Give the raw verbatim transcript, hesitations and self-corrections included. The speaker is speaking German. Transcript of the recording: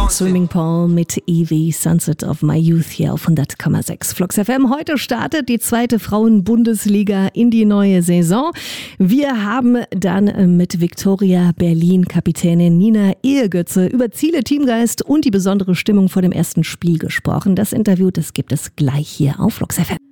Swimming Pool mit Evie, Sunset of My Youth hier auf hundert Komma sechs Flux F M. Heute startet die zweite Frauen-Bundesliga in die neue Saison. Wir haben dann mit Viktoria Berlin-Kapitänin Nina Ehrgötze über Ziele, Teamgeist und die besondere Stimmung vor dem ersten Spiel gesprochen. Das Interview, das gibt es gleich hier auf Flux F M.